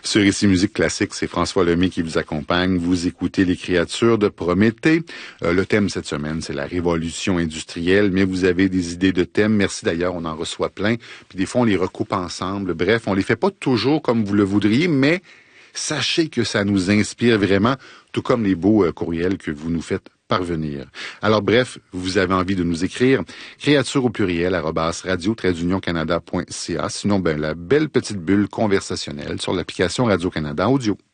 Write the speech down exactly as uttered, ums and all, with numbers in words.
Sur Ici Musique Classique, c'est François Lemay qui vous accompagne. Vous écoutez Les Créatures de Prométhée. Euh, le thème cette semaine, c'est la révolution industrielle, mais vous avez des idées de thèmes. Merci d'ailleurs, on en reçoit plein. Puis des fois, on les recoupe ensemble. Bref, on les fait pas toujours comme vous le voudriez, mais sachez que ça nous inspire vraiment, tout comme les beaux euh, courriels que vous nous faites parvenir. Alors bref, vous avez envie de nous écrire, créature au pluriel, arobase radio trait union canada point c a. Sinon, ben, la belle petite bulle conversationnelle sur l'application Radio-Canada Audio.